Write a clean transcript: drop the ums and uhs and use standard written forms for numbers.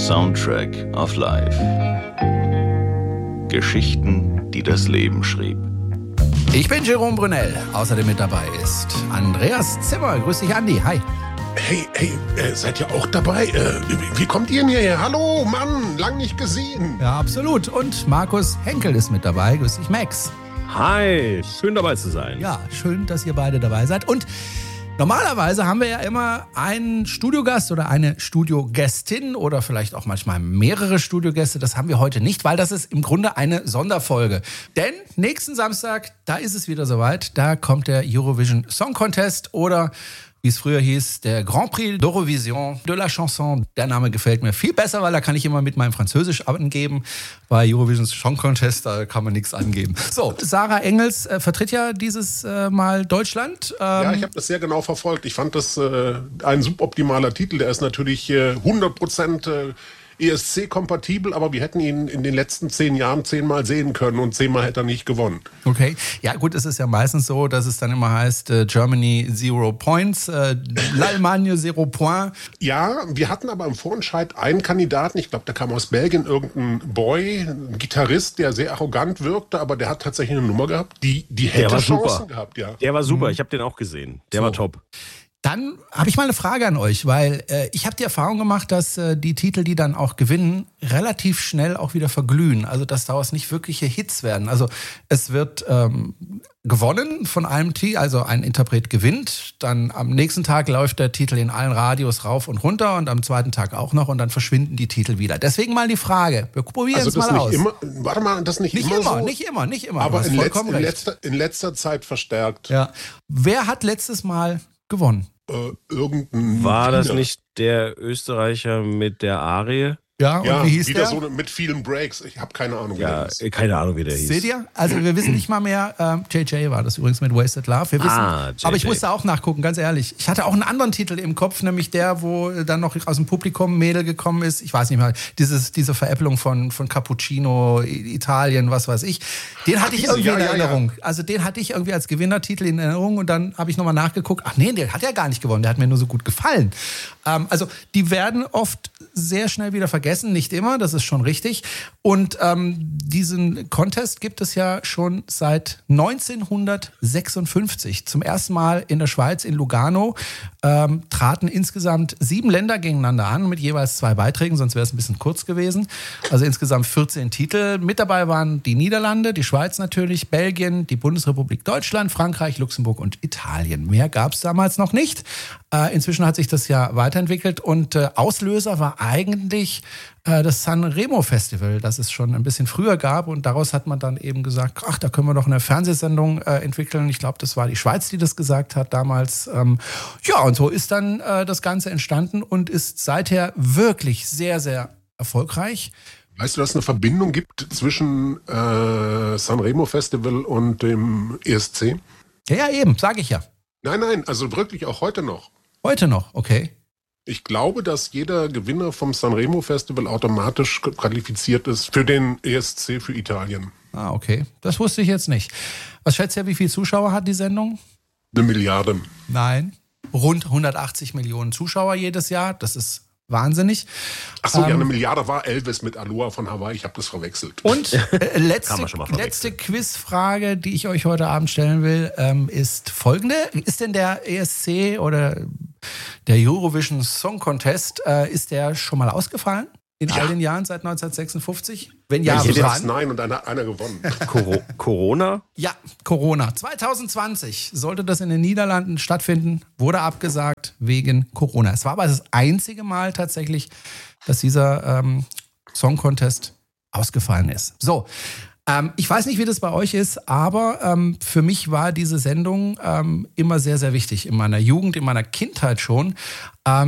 Soundtrack of Life. Geschichten, die das Leben schrieb. Ich bin Jerome Brunel. Außerdem mit dabei ist Andreas Zimmer. Grüß dich, Andi. Hi. Hey, seid ihr auch dabei? Wie kommt ihr denn hierher? Hallo, Mann, lang nicht gesehen. Ja, absolut. Und Markus Henkel ist mit dabei. Grüß dich, Max. Hi, schön dabei zu sein. Ja, schön, dass ihr beide dabei seid. Und normalerweise haben wir ja immer einen Studiogast oder eine Studiogästin oder vielleicht auch manchmal mehrere Studiogäste. Das haben wir heute nicht, weil das ist im Grunde eine Sonderfolge. Denn nächsten Samstag, da ist es wieder soweit. Da kommt der Eurovision Song Contest oder wie es früher hieß, der Grand Prix d'Eurovision de la Chanson. Der Name gefällt mir viel besser, weil da kann ich immer mit meinem Französisch angeben. Bei Eurovision Song Contest, da kann man nichts angeben. So, Sarah Engels vertritt ja dieses Mal Deutschland. Ja, ich habe das sehr genau verfolgt. Ich fand das ein suboptimaler Titel. Der ist natürlich 100% ESC-kompatibel, aber wir hätten ihn in den letzten 10 Jahren 10-mal sehen können und 10-mal hätte er nicht gewonnen. Okay, ja gut, es ist ja meistens so, dass es dann immer heißt Germany 0 points, l'Allemagne 0 point. Ja, wir hatten aber im Vorentscheid einen Kandidaten, ich glaube, der kam aus Belgien, irgendein Boy, ein Gitarrist, der sehr arrogant wirkte, aber der hat tatsächlich eine Nummer gehabt, die hätte Chancen gehabt. Ja. Der war super, ich habe den auch gesehen. Der war top. Dann habe ich mal eine Frage an euch, weil ich habe die Erfahrung gemacht, dass die Titel, die dann auch gewinnen, relativ schnell auch wieder verglühen. Also dass daraus nicht wirkliche Hits werden. Also es wird gewonnen von einem Titel, also ein Interpret gewinnt. Dann am nächsten Tag läuft der Titel in allen Radios rauf und runter und am zweiten Tag auch noch und dann verschwinden die Titel wieder. Deswegen mal die Frage, wir probieren es mal aus. Warte mal, das nicht immer so? Nicht immer. Aber in letzter Zeit verstärkt. Ja. Wer hat letztes Mal gewonnen? War das nicht der Österreicher mit der Arie? Ja, und wie hieß wieder der? So mit vielen Breaks. Ich habe keine Ahnung, wie der hieß. Keine Ahnung, wie der hieß. Seht ihr? Also wir wissen nicht mal mehr, JJ war das übrigens mit Wasted Love. Wir wissen, aber ich musste auch nachgucken, ganz ehrlich. Ich hatte auch einen anderen Titel im Kopf, nämlich der, wo dann noch aus dem Publikum ein Mädel gekommen ist. Ich weiß nicht mal, diese Veräppelung von Cappuccino, Italien, was weiß ich. Den hatte ich irgendwie in Erinnerung. Ja. Also den hatte ich irgendwie als Gewinnertitel in Erinnerung und dann habe ich nochmal nachgeguckt. Ach nee, der hat ja gar nicht gewonnen, der hat mir nur so gut gefallen. Also die werden oft sehr schnell wieder vergessen, nicht immer, das ist schon richtig. Und diesen Contest gibt es ja schon seit 1956. Zum ersten Mal in der Schweiz, in Lugano, traten insgesamt 7 Länder gegeneinander an mit jeweils 2 Beiträgen, sonst wäre es ein bisschen kurz gewesen. Also insgesamt 14 Titel. Mit dabei waren die Niederlande, die Schweiz natürlich, Belgien, die Bundesrepublik Deutschland, Frankreich, Luxemburg und Italien. Mehr gab es damals noch nicht. Inzwischen hat sich das ja weiterentwickelt und Auslöser war eigentlich das Sanremo Festival, das es schon ein bisschen früher gab und daraus hat man dann eben gesagt, ach, da können wir doch eine Fernsehsendung entwickeln. Ich glaube, das war die Schweiz, die das gesagt hat damals. Ja, und so ist dann das Ganze entstanden und ist seither wirklich sehr, sehr erfolgreich. Weißt du, dass es eine Verbindung gibt zwischen Sanremo Festival und dem ESC? Ja, eben, sage ich ja. Nein, also wirklich auch heute noch. Heute noch, okay. Ich glaube, dass jeder Gewinner vom Sanremo Festival automatisch qualifiziert ist für den ESC für Italien. Ah, okay. Das wusste ich jetzt nicht. Was schätzt ihr, wie viele Zuschauer hat die Sendung? 1 Milliarde. Nein. Rund 180 Millionen Zuschauer jedes Jahr. Das ist wahnsinnig. Achso, ja, 1 Milliarde war Elvis mit Aloha von Hawaii. Ich habe das verwechselt. Und letzte Quizfrage, die ich euch heute Abend stellen will, ist folgende. Ist denn der ESC oder der Eurovision Song Contest, ist der schon mal ausgefallen? In all den Jahren seit 1956? Wenn ja, wann? Nein, und einer gewonnen. Corona? Ja, Corona. 2020 sollte das in den Niederlanden stattfinden, wurde abgesagt wegen Corona. Es war aber das einzige Mal tatsächlich, dass dieser Song Contest ausgefallen ist. So, ich weiß nicht, wie das bei euch ist, aber für mich war diese Sendung immer sehr, sehr wichtig. In meiner Jugend, in meiner Kindheit schon.